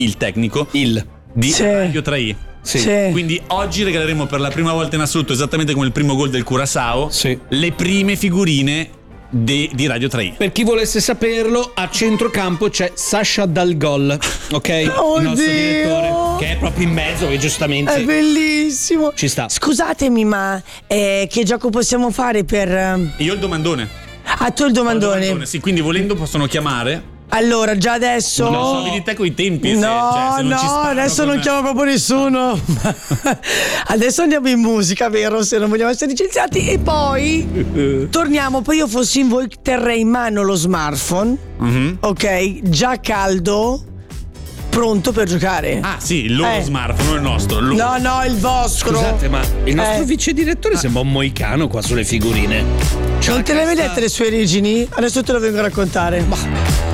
il tecnico di Sì. Radio 3i. Sì. Quindi oggi regaleremo per la prima volta in assoluto, esattamente come il primo gol del Curaçao, le prime figurine di Radio 3i. Per chi volesse saperlo, a centrocampo c'è Sasha Dalgol, ok? Il nostro direttore, che è proprio in mezzo, che giustamente È bellissimo. ci sta. Scusatemi, ma che gioco possiamo fare per... Io il domandone. Ah, tu il domandone. Sì, quindi volendo possono chiamare. Allora, già adesso... Non so, vedi te coi tempi. No, se non ci stanno adesso non chiamo proprio nessuno. Adesso andiamo in musica, vero? Se non vogliamo essere licenziati. E poi torniamo. Poi io fossi in voi, terrei in mano lo smartphone. Ok, già caldo, pronto per giocare. Ah sì, il loro smartphone, non il nostro. No, il vostro. Scusate, ma il nostro vice direttore sembra un moicano qua sulle figurine. Non te le hai mai dette le sue origini? Adesso te lo vengo a raccontare.